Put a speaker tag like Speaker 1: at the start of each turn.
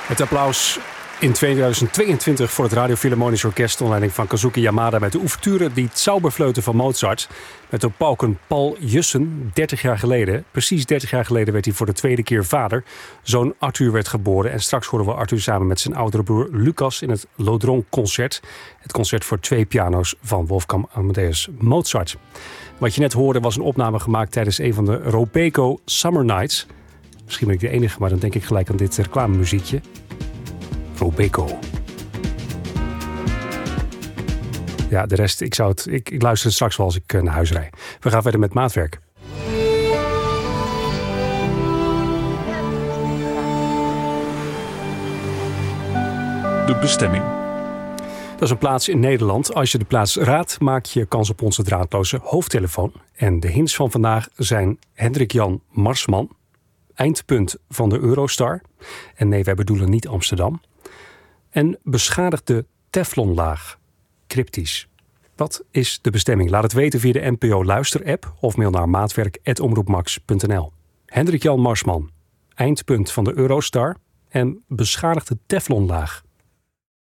Speaker 1: Het applaus in 2022 voor het Radio Philharmonisch Orkest onder leiding van Kazuki Yamada met de ouverture Die Zauberflöte van Mozart. Met op pauken Paul Jussen, 30 jaar geleden. Precies 30 jaar geleden werd hij voor de tweede keer vader. Zoon Arthur werd geboren en straks horen we Arthur samen met zijn oudere broer Lucas in het Lodron Concert. Het concert voor 2 piano's van Wolfgang Amadeus Mozart. Wat je net hoorde was een opname gemaakt tijdens een van de Robeco Summer Nights. Misschien ben ik de enige, maar dan denk ik gelijk aan dit reclamemuziekje. Robeco. Ja, de rest, ik luister het straks wel als ik naar huis rijd. We gaan verder met maatwerk.
Speaker 2: De bestemming.
Speaker 1: Dat is een plaats in Nederland. Als je de plaats raadt, maak je kans op onze draadloze hoofdtelefoon. En de hints van vandaag zijn Hendrik-Jan Marsman. Eindpunt van de Eurostar. En nee, wij bedoelen niet Amsterdam. En beschadigde teflonlaag. Cryptisch. Wat is de bestemming? Laat het weten via de NPO Luister-app of mail naar maatwerk@omroepmax.nl. Hendrik-Jan Marsman. Eindpunt van de Eurostar en beschadigde teflonlaag.